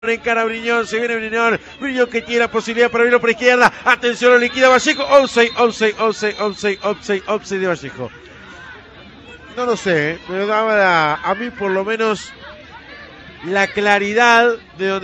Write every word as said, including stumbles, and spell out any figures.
Encara Briñón, se viene Briñón, Briñón que tiene la posibilidad para abrirlo por izquierda, atención, lo liquida Vallejo, offside, offside, offside, offside, offside, offside de Vallejo. No lo sé, me daba a mí por lo menos la claridad de donde